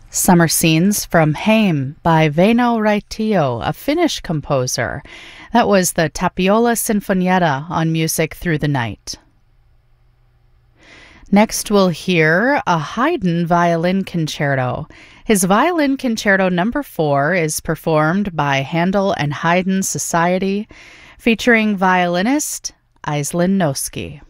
Summer Scenes from Heim by Väinö Raitio, a Finnish composer. That was the Tapiola Sinfonietta on Music Through the Night. Next we'll hear a Haydn violin concerto. His violin concerto number 4 is performed by Handel and Haydn Society, featuring violinist Aislinn Noski.